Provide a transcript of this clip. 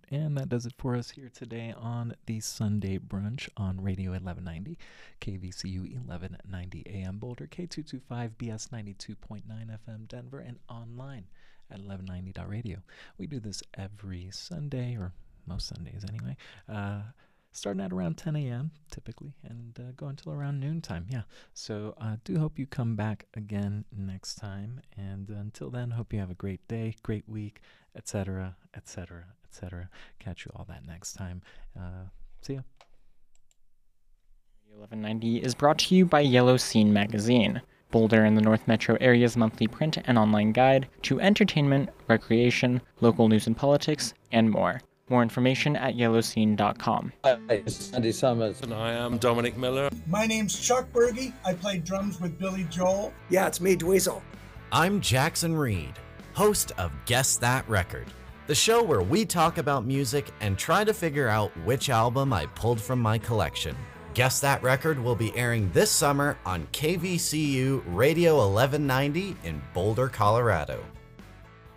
And that does it for us here today on the Sunday Brunch on Radio 1190, KVCU 1190 AM Boulder, K225BS 92.9 FM Denver, and online at 1190.radio. We do this every Sunday, or most Sundays anyway, starting at around 10 a.m. typically, and go until around noontime. Yeah, so do hope you come back again next time. And until then, hope you have a great day, great week, etc., etc., etc. Catch you all that next time. See ya. 1190 is brought to you by Yellow Scene Magazine, Boulder and the North Metro area's monthly print and online guide to entertainment, recreation, local news and politics, and more. More information at yellowscene.com. Hi, it's Andy Summers. And I am Dominic Miller. My name's Chuck Berge. I play drums with Billy Joel. Yeah, it's me, Dweezil. I'm Jackson Reed, host of Guess That Record, the show where we talk about music and try to figure out which album I pulled from my collection. Guess That Record will be airing this summer on KVCU Radio 1190 in Boulder, Colorado.